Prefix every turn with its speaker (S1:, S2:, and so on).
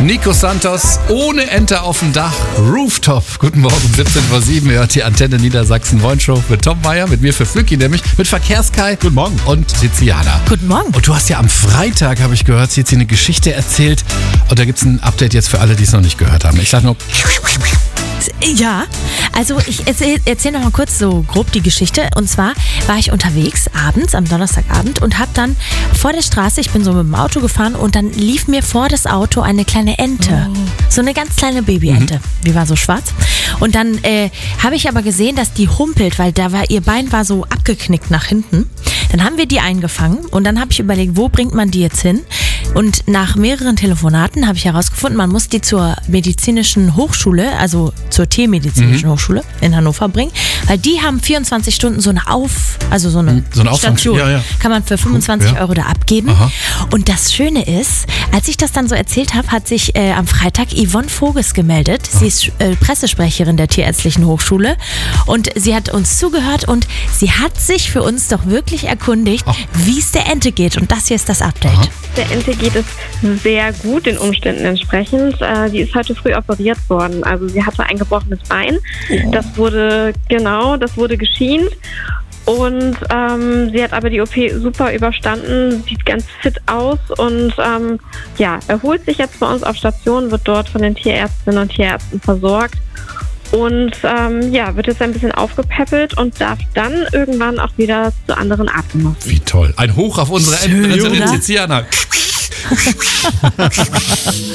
S1: Nico Santos, ohne Ente auf dem Dach, Rooftop. Guten Morgen, 17:07 Uhr, hört die Antenne Niedersachsen Morning Show mit Tom Meyer, mit mir für Flücki, nämlich mit Verkehrskai.
S2: Guten Morgen.
S1: Und Tiziana.
S3: Guten Morgen.
S1: Und du hast ja am Freitag, habe ich gehört, sie hat eine Geschichte erzählt. Und da gibt es ein Update jetzt für alle, die es noch nicht gehört haben. Ich sag nur...
S3: Ja, also ich erzähl noch mal kurz so grob die Geschichte. Und zwar war ich unterwegs abends, am Donnerstagabend, und habe dann vor der Straße, ich bin so mit dem Auto gefahren, und dann lief mir vor das Auto eine kleine Ente. So eine ganz kleine Babyente. Die war so schwarz. Und dann habe ich aber gesehen, dass die humpelt, weil ihr Bein war so abgeknickt nach hinten. Dann haben wir die eingefangen und dann habe ich überlegt, wo bringt man die jetzt hin? Und nach mehreren Telefonaten habe ich herausgefunden, man muss die zur medizinischen Hochschule, also zur Tiermedizinischen Hochschule in Hannover bringen, weil die haben 24 Stunden so eine Station.
S1: Ja.
S3: Kann man für 25 Euro da abgeben.
S1: Aha.
S3: Und das Schöne ist, als ich das dann so erzählt habe, hat sich am Freitag Yvonne Voges gemeldet. Sie ist Pressesprecherin der Tierärztlichen Hochschule und sie hat uns zugehört und sie hat sich für uns doch wirklich erkundigt, wie es der Ente geht. Und das hier ist das Update.
S1: Aha.
S4: Der Ente geht es sehr gut, den Umständen entsprechend. Die ist heute früh operiert worden. Also sie hatte ein gebrochenes Bein. Das wurde geschient. Und sie hat aber die OP super überstanden, sieht ganz fit aus und erholt sich jetzt bei uns auf Station, wird dort von den Tierärztinnen und Tierärzten versorgt. Und wird jetzt ein bisschen aufgepäppelt und darf dann irgendwann auch wieder zu anderen Artgenossen.
S1: Wie toll. Ein Hoch auf unsere Entenretterin Tiziana.